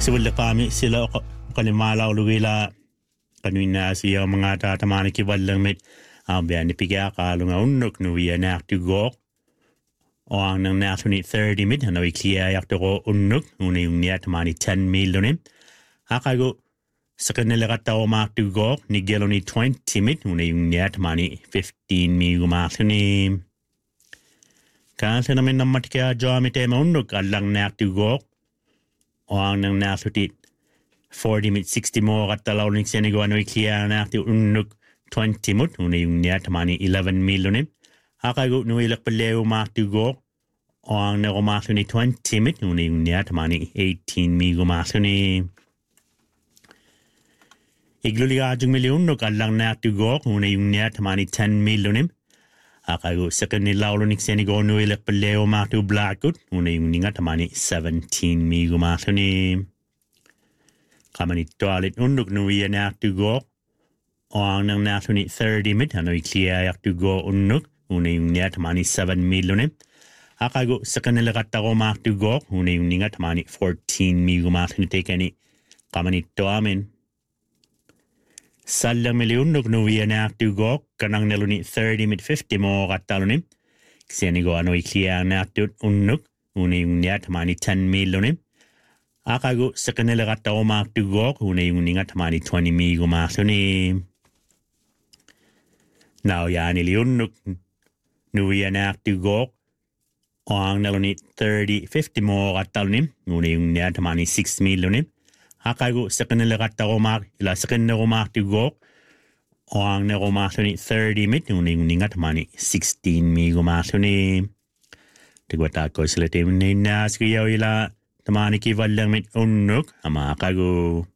Siwala kami sila kalimala ulugila kanuina siya mga tatamani kibalang mit biyan ipiga kalunga unnuk nuwiya naktu go o ang nang nato ni 30 mit hanawi kliya yakto ko unnuk una yung niya tamani 10 million hakago sa kanila kataw maktu go ni gelo ni 20 mit una yung niya tamani 15 million maktu ni kansa namin namat kaya jomite unnuk alang naktu go o ang nang nato ti 40 mit 60 mo katalaw ni Senegal ano ikliya naktu unnuk 20 mut una yung niya tamani 11 million hakago nuilak paleo maktu go o ang nakumakto ni 20 mit una yung niya tamani 18 million makto ni igluligajong milyon no kalang naktu go una yung niya tamani 10 million hakago sa kanila ulo ni Senegal nuilak paleo maktu blackwood una yung niya tamani 17 million makto ni kamani toilet unnuk nuwiya naktu go o ang nang nato ni 30 mit ano ikliya yaktu go unnuk una yung niya tamani 7 million hakago sa kanila katako maktu go una yung niya tamani 14 million maktu ni teka ni kamani to amin salang milyon nuk nuwiya naktu go kanang nalo ni 30 mit 50 mo katalo ni kasi go ano ikliya naktu unnuk una yung niya tamani 10 million hakago sa kanila katako maktu go una yung niya tamani 20 million maktu ni now yani liunuk nuwiya naktu go o ang nalo ni 30 50 mo katalo ni una yung niya tamani 6 million hakago sa kanila katako ila sa kanila maktu go o ang nako maktu ni 30 mit una yung niya tamani 16 million maktu ni tigwata ko sila tim ni nas kiyaw ila tamani kivalang mit unnuk ama hakago